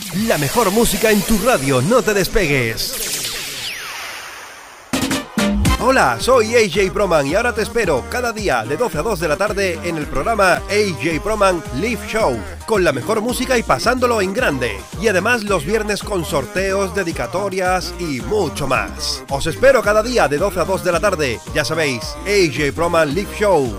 La mejor música en tu radio, no te despegues. Hola, soy AJ Proman y ahora te espero cada día de 12 a 2 de la tarde en el programa AJ Proman Live Show, con la mejor música y pasándolo en grande. Y además los viernes con sorteos, dedicatorias y mucho más. Os espero cada día de 12 a 2 de la tarde, ya sabéis, AJ Proman Live Show.